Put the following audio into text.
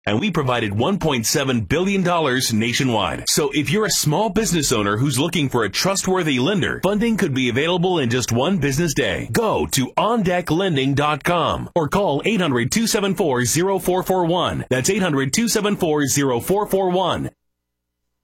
And we provided $1.7 billion nationwide. So if you're a small business owner who's looking for a trustworthy lender, funding could be available in just one business day. Go to OnDeckLending.com or call 800-274-0441. That's 800-274-0441.